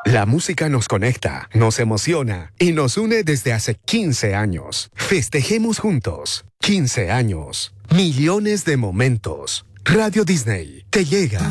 La música nos conecta, nos emociona y nos une desde hace 15 años. Festejemos juntos. 15 años. Millones de momentos. Radio Disney te llega.